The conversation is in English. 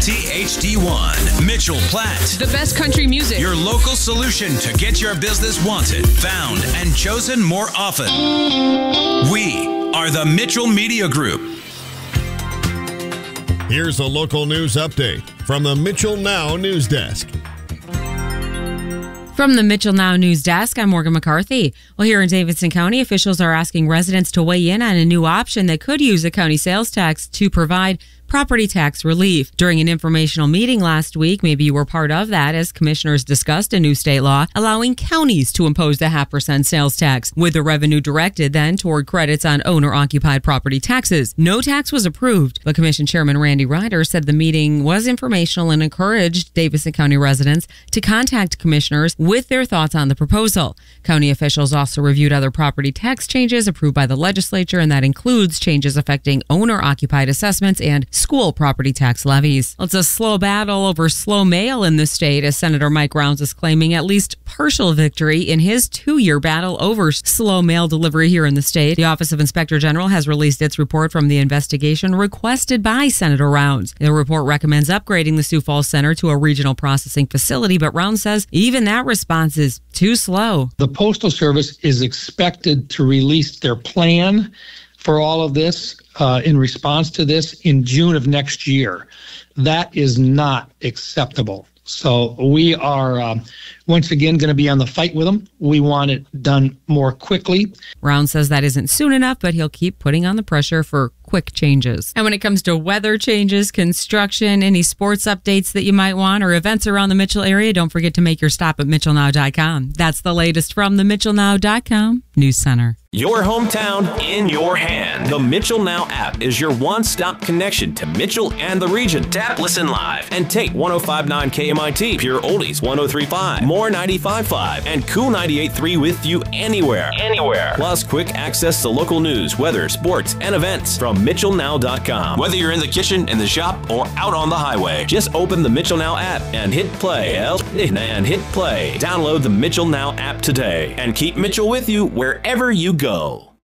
KMIT HD1, Mitchell Platte. The best country music. Your local solution to get your business wanted, found, and chosen more often. We are the Mitchell Media Group. Here's a local news update from the Mitchell Now News Desk. From the Mitchell Now News Desk, I'm Morgan McCarthy. Well, here in Davidson County, officials are asking residents to weigh in on a new option that could use a county sales tax to provide property tax relief. During an informational meeting last week, maybe you were part of that, as commissioners discussed a new state law allowing counties to impose the 0.5% sales tax, with the revenue directed then toward credits on owner-occupied property taxes. No tax was approved, but Commission Chairman Randy Ryder said the meeting was informational and encouraged Davidson County residents to contact commissioners with their thoughts on the proposal. County officials also reviewed other property tax changes approved by the legislature, and that includes changes affecting owner-occupied assessments and school property tax levies. It's a slow battle over slow mail in the state, as Senator Mike Rounds is claiming at least partial victory in his 2-year battle over slow mail delivery here in the state. The Office of Inspector General has released its report from the investigation requested by Senator Rounds. The report recommends upgrading the Sioux Falls Center to a regional processing facility, but Rounds says even that response is too slow. The Postal Service is expected to release their plan for all of this in response to this in June of next year. That is not acceptable. So we are once again going to be on the fight with them. We want it done more quickly. Round says that isn't soon enough, but he'll keep putting on the pressure for quick changes. And when it comes to weather changes, construction, any sports updates that you might want, or events around the Mitchell area, don't forget to make your stop at MitchellNow.com. That's the latest from the MitchellNow.com News Center. Your hometown in your hand. The Mitchell Now app is your one-stop connection to Mitchell and the region. Tap, listen live, and take 105.9 KMIT, Pure Oldies 103.5, More 95.5, and Cool 98.3 with you anywhere. Plus quick access to local news, weather, sports, and events from MitchellNow.com. Whether you're in the kitchen, in the shop, or out on the highway, just open the Mitchell Now app and hit play. Download the Mitchell Now app today and keep Mitchell with you wherever you go.